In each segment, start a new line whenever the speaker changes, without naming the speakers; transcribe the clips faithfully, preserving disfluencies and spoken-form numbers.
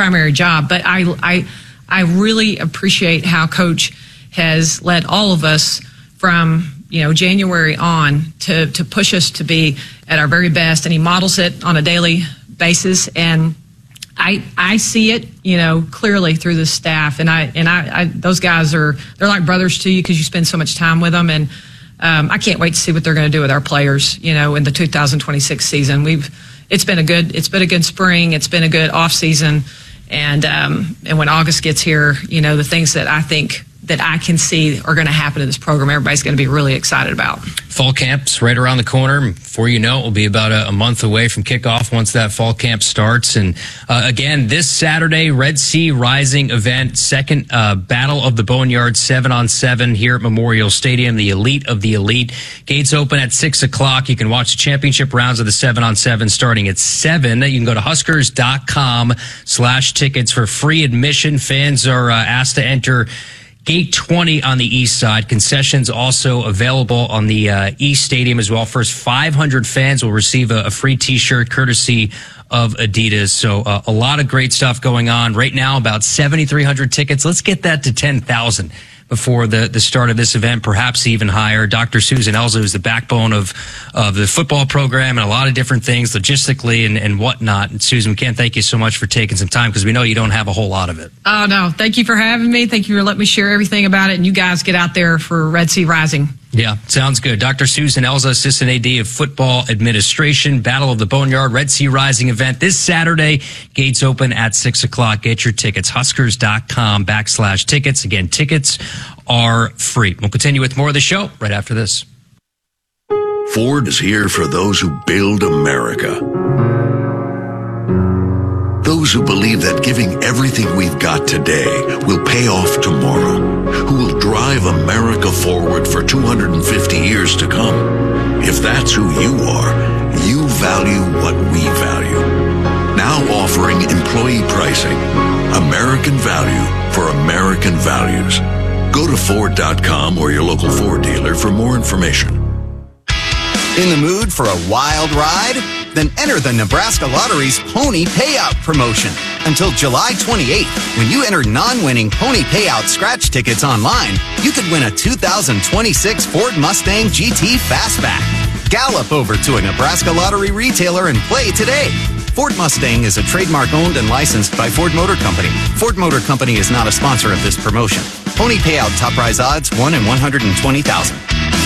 primary job. But I, I, I really appreciate how Coach has led all of us from, you know, January on to, to push us to be at our very best. And he models it on a daily basis. And I, I see it, you know, clearly through the staff. And I, and I, I those guys are, they're like brothers to you because you spend so much time with them. And, um, I can't wait to see what they're going to do with our players, you know, in the two thousand twenty-six season. We've, it's been a good, it's been a good spring. It's been a good off season. And, um, and when August gets here, you know, the things that I think that I can see are going to happen in this program, everybody's going to be really excited about.
Fall camp's right around the corner. Before you know it, we'll be about a, a month away from kickoff once that fall camp starts. And uh, again, this Saturday, Red Sea Rising event, second uh, Battle of the Boneyard, seven on seven here at Memorial Stadium, the elite of the elite. Gates open at six o'clock. You can watch the championship rounds of the seven on seven starting at seven. You can go to Huskers.com slash tickets for free admission. Fans are uh, asked to enter Gate twenty on the east side. Concessions also available on the uh, east stadium as well. First five hundred fans will receive a, a free T-shirt courtesy of Adidas. So uh, a lot of great stuff going on right now. About seventy-three hundred tickets. Let's get that to ten thousand before the, the start of this event, perhaps even higher. Doctor Susan Elza is the backbone of, of the football program and a lot of different things logistically and, and whatnot. And Susan, we can't thank you so much for taking some time because we know you don't have a whole lot of it.
Oh, no. Thank you for having me. Thank you for letting me share everything about it. And you guys get out there for Red Sea Rising.
Yeah, sounds good. Doctor Susan Elza, Assistant A D of Football Administration, Battle of the Boneyard, Red Sea Rising event this Saturday. Gates open at six o'clock. Get your tickets. Huskers.com backslash tickets. Again, tickets are free. We'll continue with more of the show right after this.
Ford is here for those who build America. Those who believe that giving everything we've got today will pay off tomorrow, who will drive America forward for two hundred fifty years to come. If that's who you are, you value what we value. Now offering employee pricing, American value for American values. Go to Ford dot com or your local Ford dealer for more information.
In the mood for a wild ride? Then enter the Nebraska Lottery's Pony Payout promotion. Until July twenty-eighth, when you enter non-winning Pony Payout scratch tickets online, you could win a two thousand twenty-six Ford Mustang G T Fastback. Gallop over to a Nebraska Lottery retailer and play today. Ford Mustang is a trademark owned and licensed by Ford Motor Company. Ford Motor Company is not a sponsor of this promotion. Pony Payout top prize odds, one in one hundred twenty thousand.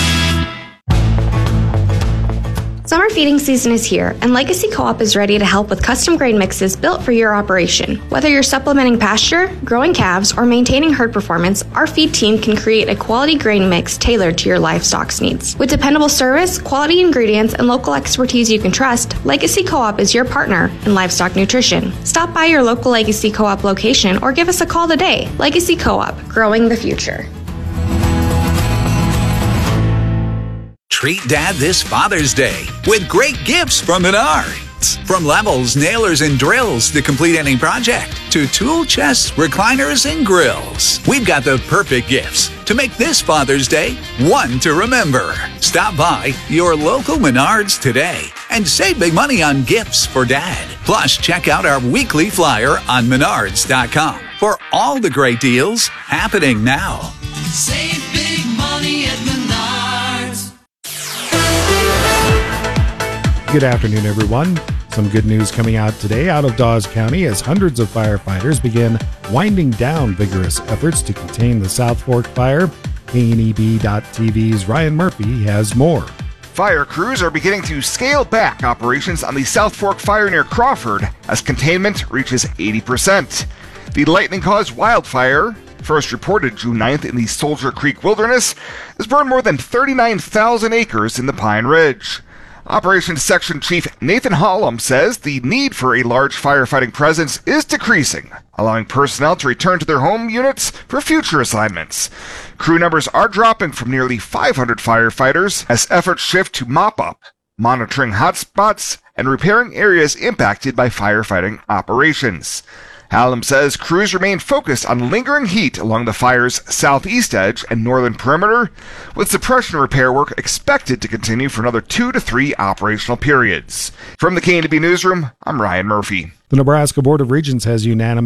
Summer feeding season is here, and Legacy Co-op is ready to help with custom grain mixes built for your operation. Whether you're supplementing pasture, growing calves, or maintaining herd performance, our feed team can create a quality grain mix tailored to your livestock's needs. With dependable service, quality ingredients, and local expertise you can trust, Legacy Co-op is your partner in livestock nutrition. Stop by your local Legacy Co-op location or give us a call today. Legacy Co-op, growing the future.
Treat Dad this Father's Day with great gifts from Menards. From levels, nailers, and drills to complete any project, to tool chests, recliners, and grills. We've got the perfect gifts to make this Father's Day one to remember. Stop by your local Menards today and save big money on gifts for Dad. Plus, check out our weekly flyer on Menards dot com for all the great deals happening now.
Save big money at Menards.
Good afternoon, everyone. Some good news coming out today out of Dawes County as hundreds of firefighters begin winding down vigorous efforts to contain the South Fork fire. K N E B dot T V's Ryan Murphy has more.
Fire crews are beginning to scale back operations on the South Fork fire near Crawford as containment reaches eighty percent. The lightning-caused wildfire, first reported June ninth in the Soldier Creek Wilderness, has burned more than thirty-nine thousand acres in the Pine Ridge. Operations Section Chief Nathan Hollum says the need for a large firefighting presence is decreasing, allowing personnel to return to their home units for future assignments. Crew numbers are dropping from nearly five hundred firefighters as efforts shift to mop-up, monitoring hotspots, and repairing areas impacted by firefighting operations. Hallam says crews remain focused on lingering heat along the fire's southeast edge and northern perimeter, with suppression repair work expected to continue for another two to three operational periods. From the K N E B Newsroom, I'm Ryan Murphy.
The Nebraska Board of Regents has unanimous